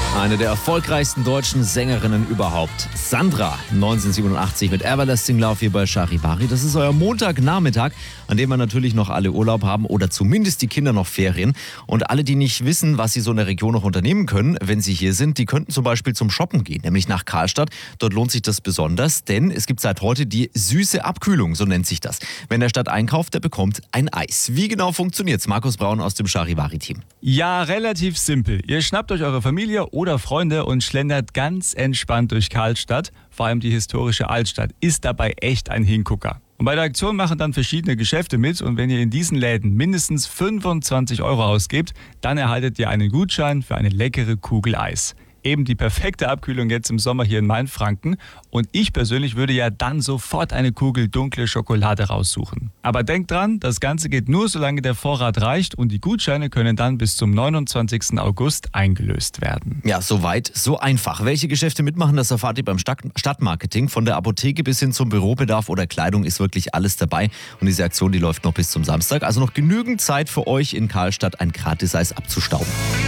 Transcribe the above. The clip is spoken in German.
Eine der erfolgreichsten deutschen Sängerinnen überhaupt. Sandra, 1987 mit Everlasting Love hier bei Charivari. Das ist euer Montagnachmittag, an dem wir natürlich noch alle Urlaub haben oder zumindest die Kinder noch Ferien. Und alle, die nicht wissen, was sie so in der Region noch unternehmen können, wenn sie hier sind, die könnten zum Beispiel zum Shoppen gehen, nämlich nach Karlstadt. Dort lohnt sich das besonders, denn es gibt seit heute die süße Abkühlung, so nennt sich das. Wenn der Stadt einkauft, der bekommt ein Eis. Wie genau funktioniert's? Markus Braun aus dem Charivari-Team. Ja, relativ simpel. Ihr schnappt euch eure Familie oder Freunde und schlendert ganz entspannt durch Karlstadt. Vor allem die historische Altstadt ist dabei echt ein Hingucker. Und bei der Aktion machen dann verschiedene Geschäfte mit und wenn ihr in diesen Läden mindestens 25 Euro ausgebt, dann erhaltet ihr einen Gutschein für eine leckere Kugel Eis. Eben die perfekte Abkühlung jetzt im Sommer hier in Mainfranken. Und ich persönlich würde ja dann sofort eine Kugel dunkle Schokolade raussuchen. Aber denkt dran, das Ganze geht nur, solange der Vorrat reicht und die Gutscheine können dann bis zum 29. August eingelöst werden. Ja, soweit, so einfach. Welche Geschäfte mitmachen, das erfahrt ihr beim Stadtmarketing. Von der Apotheke bis hin zum Bürobedarf oder Kleidung ist wirklich alles dabei. Und diese Aktion, die läuft noch bis zum Samstag. Also noch genügend Zeit für euch in Karlstadt ein Gratis-Eis abzustauben.